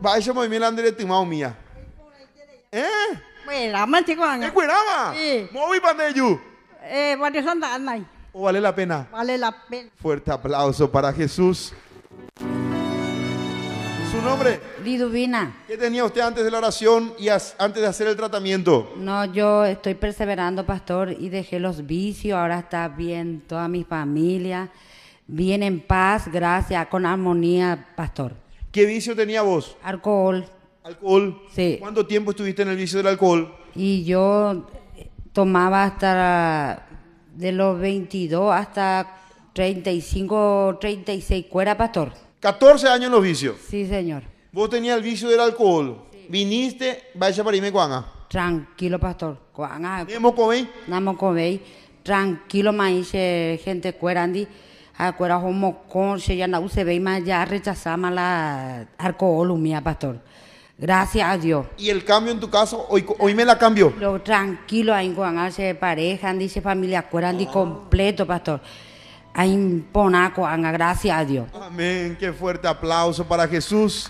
vaya muy bien la de timao mía. Cuerama, chico. ¿Qué cuerama? Sí. Muy paneyu. Varios andan ahí. ¿O vale la pena? Vale la pena. Fuerte aplauso para Jesús. ¿Su nombre? Liduvina. ¿Qué tenía usted antes de la oración y antes de hacer el tratamiento? No, yo estoy perseverando, pastor, y dejé los vicios. Ahora está bien toda mi familia, bien en paz, gracias, con armonía, pastor. ¿Qué vicio tenía vos? Alcohol. ¿Alcohol? Sí. ¿Cuánto tiempo estuviste en el vicio del alcohol? Y yo tomaba hasta de los 22 hasta 35, 36 cuera, pastor. 14 años en los vicios. Sí, señor. Vos tenías el vicio del alcohol. Sí. Viniste, vaya para irme cuanga. Tranquilo, pastor. Cuanga. ¿Nemo comé? Namo comei. Tranquilo, maíz, gente cuerandi. A cuera homo con se ya no se ve más ya rechazamos la alcohol mía, pastor. Gracias a Dios. ¿Y el cambio en tu caso? Hoy me la cambió. Lo tranquilo ahí con hace pareja, dice familia cuerandi completo, pastor. Ahí ponaco, gracias a Dios. Amén. Qué fuerte aplauso para Jesús.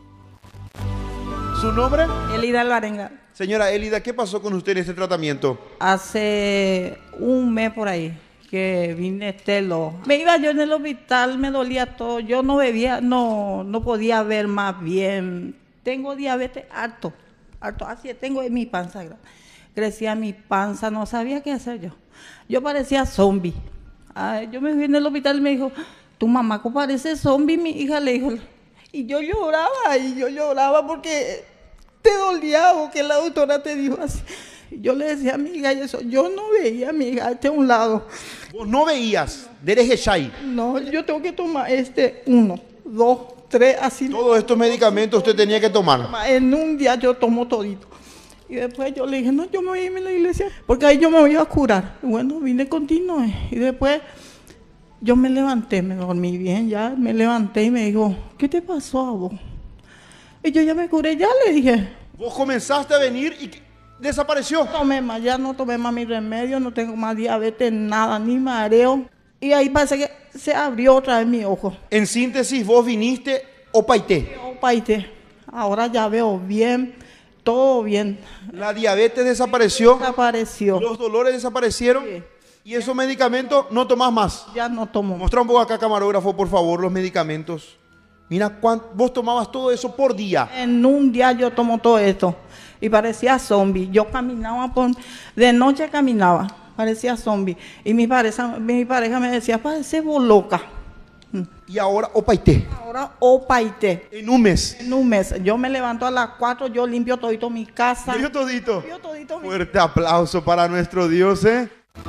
¿Su nombre? Elida Alvarenga. Señora Elida, ¿qué pasó con usted en este tratamiento? Hace un mes por ahí que vine Estelo. Me iba yo en el hospital, me dolía todo. Yo no bebía, no podía ver más bien. Tengo diabetes harto. Así tengo en mi panza. Crecía mi panza, no sabía qué hacer yo. Yo parecía zombie. Yo me fui en el hospital y me dijo, tu mamá parece zombie, mi hija, le dijo. Y yo lloraba porque te dolía o que la doctora te dijo así. Yo le decía a mi hija eso, yo no veía a mi hija a un lado. ¿Vos no veías? Derejeshai. No, yo tengo que tomar 1, 2, 3, así. Todos estos medicamentos usted tenía que tomar. En un día yo tomo todito. Y después yo le dije, no, yo me voy a irme a la iglesia, porque ahí yo me voy a curar. Y bueno, vine continuo. Y después yo me levanté, me dormí bien ya, me levanté y me dijo, ¿qué te pasó a vos? Y yo ya me curé, ya le dije. Vos comenzaste a venir y desapareció. Ya no tomé más mi remedio, no tengo más diabetes, nada, ni mareo. Y ahí parece que se abrió otra vez mi ojo. En síntesis, vos viniste opaité. Opaité. Ahora ya veo bien. Todo bien. La diabetes desapareció. Desapareció. Los dolores desaparecieron. Sí. Y esos medicamentos no tomás más. Ya no tomo. Mostra un poco acá, camarógrafo, por favor, los medicamentos. Mira, vos tomabas todo eso por día. En un día yo tomo todo esto. Y parecía zombie. Yo caminaba de noche caminaba. Parecía zombie. Y mi pareja me decía, parece vos loca. Y ahora opaité. Ahora opaité. En un mes. En un mes. Yo me levanto a las 4, yo limpio todito mi casa. ¿Limpio todito? Limpio todito mi... Fuerte aplauso para nuestro Dios, ¿eh?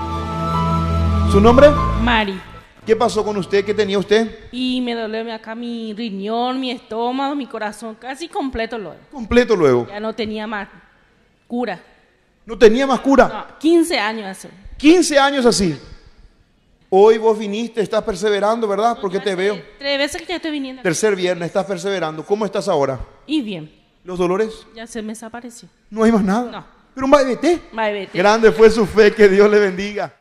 ¿Su nombre? Mari. ¿Qué pasó con usted? ¿Qué tenía usted? Y me duele acá mi riñón, mi estómago, mi corazón, casi completo luego. Completo luego. Ya no tenía más cura. ¿No tenía más cura? No, 15 años hace. 15 años así. Hoy vos viniste, estás perseverando, ¿verdad? Porque te veo. 3 veces que ya estoy viniendo. Tercer viernes, estás perseverando. ¿Cómo estás ahora? Y bien. ¿Los dolores? Ya se me desapareció. No hay más nada. No. Pero un vete. Vete. Grande fue su fe, que Dios le bendiga.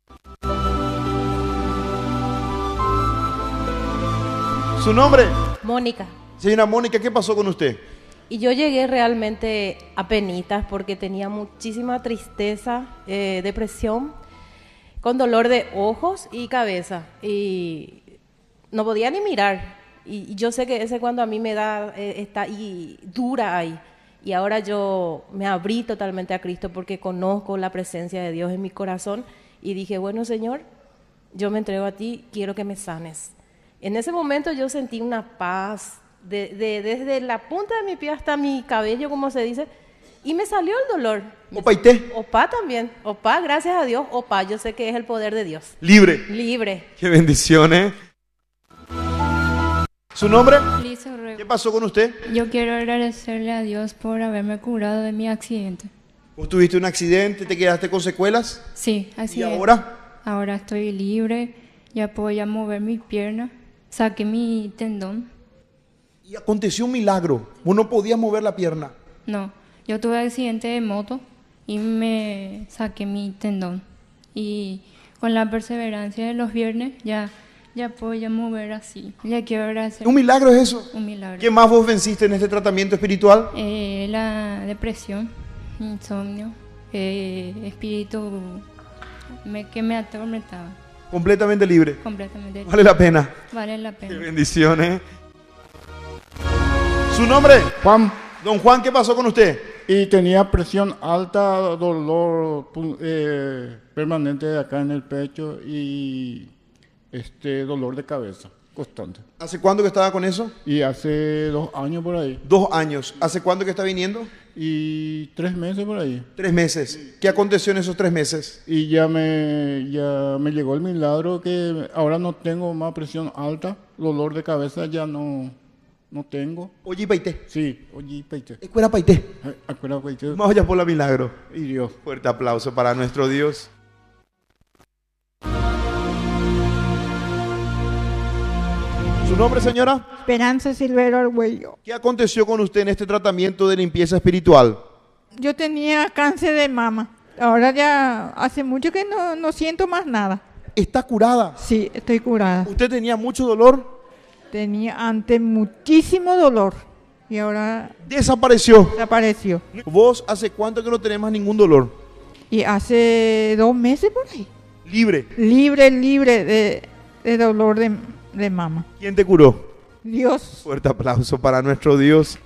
¿Su nombre? Mónica. Señora Mónica, ¿qué pasó con usted? Y yo llegué realmente a penitas porque tenía muchísima tristeza, depresión, con dolor de ojos y cabeza. Y no podía ni mirar. Y yo sé que ese cuando a mí me da, está ahí, dura ahí. Y ahora yo me abrí totalmente a Cristo porque conozco la presencia de Dios en mi corazón. Y dije, bueno, Señor, yo me entrego a ti, quiero que me sanes. En ese momento yo sentí una paz, desde la punta de mi pie hasta mi cabello, como se dice, y me salió el dolor. ¿Opaité? Opá también, opá, gracias a Dios, opá, yo sé que es el poder de Dios. Libre. Libre. Qué bendición, ¿eh? ¿Su nombre? Lisa Orrego. ¿Qué pasó con usted? Yo quiero agradecerle a Dios por haberme curado de mi accidente. ¿Vos tuviste un accidente, te quedaste con secuelas? Sí, así ¿Y es. ahora? Ahora estoy libre, ya puedo ya mover mi pierna, saqué mi tendón. Y aconteció un milagro. Vos no podías mover la pierna. No, yo tuve accidente de moto y me saqué mi tendón. Y con la perseverancia de los viernes ya ya puedo ya mover así. Ya quiero agradecer. Un milagro es eso. Un milagro. ¿Qué más vos venciste en este tratamiento espiritual? La depresión, insomnio, espíritu que me atormentaba. Completamente libre. Completamente. Vale la pena. Vale la Qué pena. bendiciones. ¿Su nombre? Juan, Don Juan, ¿qué pasó con usted? y tenía presión alta, dolor permanente acá en el pecho y dolor de cabeza constante. ¿Hace cuándo que estaba con eso? Y hace 2 años por ahí, 2 años. ¿Hace cuándo que está viniendo? y 3 meses por ahí. 3 meses. ¿Qué aconteció en esos 3 meses? Y ya me llegó el milagro que ahora no tengo más presión alta, dolor de cabeza ya no tengo. Oye, paité. Sí, oye, peite. Escuela paité. Acuérdate, Vamos allá por la milagro. y Dios. Fuerte aplauso para nuestro Dios. ¿Su nombre, señora? Esperanza Silvero Arguello. ¿Qué aconteció con usted en este tratamiento de limpieza espiritual? Yo tenía cáncer de mama. Ahora ya hace mucho que no siento más nada. ¿Está curada? Sí, estoy curada. ¿Usted tenía mucho dolor? Tenía antes muchísimo dolor y ahora Desapareció. desapareció. ¿Vos hace cuánto que no tenés más ningún dolor? Y hace 2 meses por ahí. Libre. Libre de dolor de mama. ¿Quién te curó? Dios. Fuerte aplauso para nuestro Dios.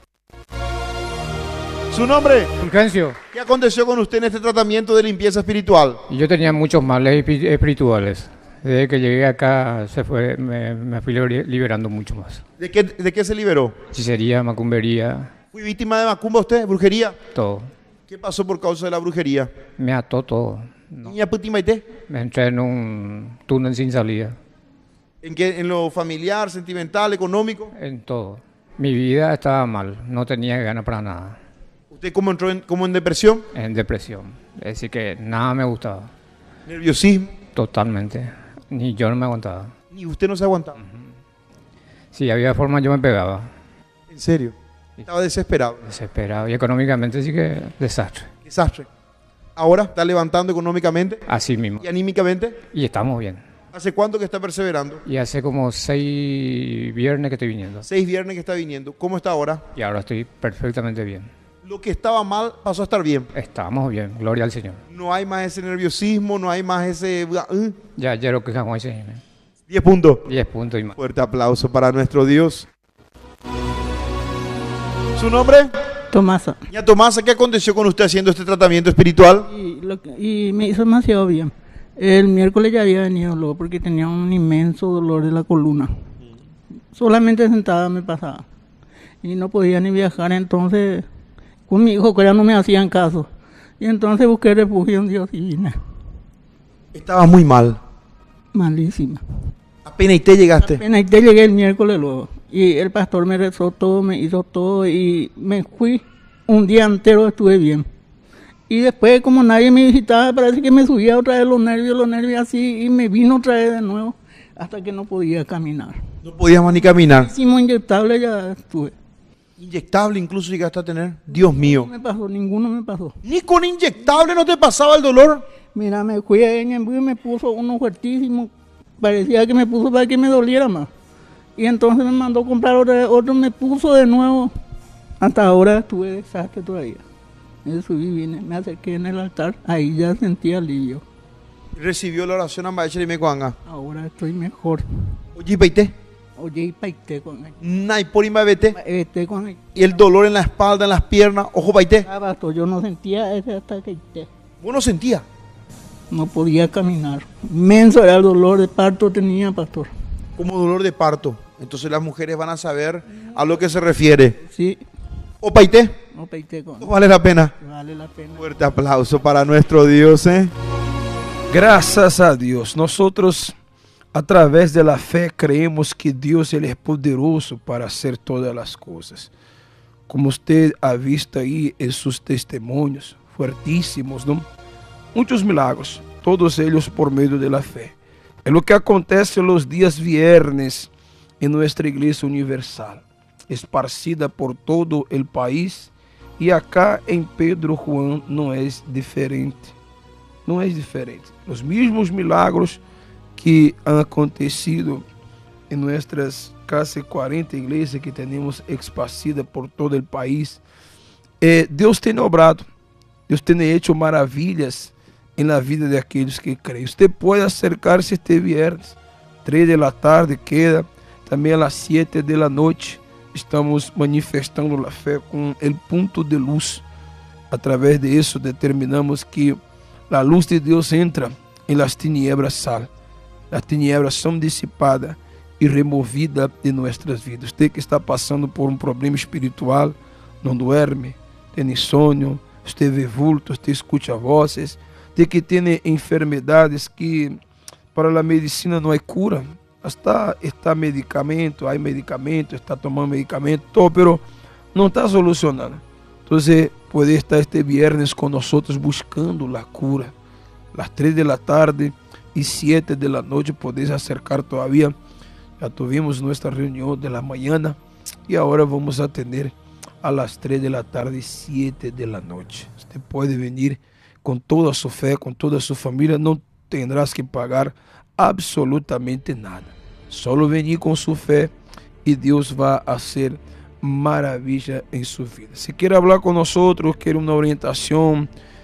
¿Su nombre? Fulgencio, ¿Qué aconteció con usted en este tratamiento de limpieza espiritual? yo tenía muchos males espirituales. Desde que llegué acá me fui liberando mucho más. ¿De qué se liberó? Hechicería, macumbería, ¿Fui víctima de macumba usted? ¿Brujería? todo. ¿Qué pasó por causa de la brujería? Me ató todo. No. ¿Niña puti maité? Me entré en un túnel sin salida, ¿En qué? ¿En lo familiar, sentimental, económico? en todo. Mi vida estaba mal, no tenía ganas para nada. ¿Usted cómo entró como en depresión? En depresión. Es decir, que nada me gustaba. ¿Nerviosismo? Totalmente. Ni yo no me aguantaba. Ni usted no se aguantaba. Si había forma, yo me pegaba. ¿En serio? Estaba desesperado. Desesperado. Y económicamente sí que desastre. Desastre. Ahora está levantando económicamente Así mismo. y anímicamente. Y estamos bien. ¿Hace cuánto que está perseverando? Y hace como 6 viernes que estoy viniendo. 6 viernes que está viniendo. ¿Cómo está ahora? Y ahora estoy perfectamente bien. Lo que estaba mal pasó a estar bien. Estamos bien, gloria al Señor. No hay más ese nerviosismo, no hay más ese... Ya lo que jamás hice. 10 puntos. 10 puntos y más. Fuerte aplauso para nuestro Dios. ¿Su nombre? Tomasa. Doña Tomasa, ¿qué aconteció con usted haciendo este tratamiento espiritual? Y me hizo demasiado bien. El miércoles ya había venido luego porque tenía un inmenso dolor de la columna. Solamente sentada me pasaba. Y no podía ni viajar, entonces con mi hijo que ya no me hacían caso. Y entonces busqué refugio en Dios y vine. Estaba muy mal. Malísima. Apenas te llegaste. Apenas te llegué el miércoles luego. Y el pastor me rezó todo, me hizo todo y me fui. Un día entero estuve bien. Y después, como nadie me visitaba, parece que me subía otra vez los nervios así, y me vino otra vez de nuevo, hasta que no podía caminar. No podías más ni caminar. Hicimos inyectable, ya estuve. Inyectable incluso llegaste a tener. Dios mío. No me pasó, ninguno me pasó. ¿Ni con inyectable no te pasaba el dolor? Mira, me fui a Ñembu y me puso uno fuertísimo. Parecía que me puso para que me doliera más. Y entonces me mandó a comprar otro, me puso de nuevo. Hasta ahora estuve desastre todavía. Me subí, vine, me acerqué en el altar, ahí ya sentí alivio. Recibió la oración a Maestra y me cuanga. Ahora estoy mejor. Oye, paité. Oye, paité con ahí. Nay por vete. Vete con ahí. Y el dolor en la espalda, en las piernas, ojo paité. Yo no sentía ese hasta que esté. ¿Vos no sentías? No podía caminar. Inmenso era el dolor de parto tenía, pastor. Como dolor de parto. Entonces las mujeres van a saber a lo que se refiere. Sí. ¿O paité? No paité con. ¿Vale la pena? Vale la pena. Fuerte aplauso para nuestro Dios, Gracias a Dios. Nosotros, a través de la fe, creemos que Dios Él es poderoso para hacer todas las cosas. Como usted ha visto ahí en sus testimonios, fuertísimos, ¿no? Muchos milagros, todos ellos por medio de la fe. Es lo que acontece los días viernes en nuestra Iglesia Universal, esparcida por todo el país, y acá en Pedro Juan no es diferente. No es diferente. Los mismos milagros que han acontecido en nuestras casi 40 iglesias que tenemos esparcidas por todo el país. Deus tem obrado, Deus tem hecho maravilhas en la vida de aquellos que creen. Usted puede acercarse este viernes, 3 de la tarde queda, también a las 7 de la noche. Estamos manifestando la fe con el punto de luz. A través de eso determinamos que la luz de Dios entra en las tinieblas, sale. Las tinieblas son disipadas e removidas de nuestras vidas. Usted que está passando por um problema espiritual, não dorme, tem insônia, usted vê vulto, usted escuta vozes, de que tem enfermedades que para a medicina não há cura. Hasta está medicamento, há medicamento, está tomando medicamento, todo, pero não está solucionando. Então, pode estar este viernes com nós buscando a cura. Las 3 de la tarde y 7 de la noche podéis acercar todavía. Ya tuvimos nuestra reunión de la mañana y ahora vamos a tener a las 3 de la tarde y 7 de la noche. Usted puede venir con toda su fe, con toda su familia, no tendrás que pagar absolutamente nada. Solo venir con su fe y Dios va a hacer maravilla en su vida. Si quiere hablar con nosotros, quiere una orientación,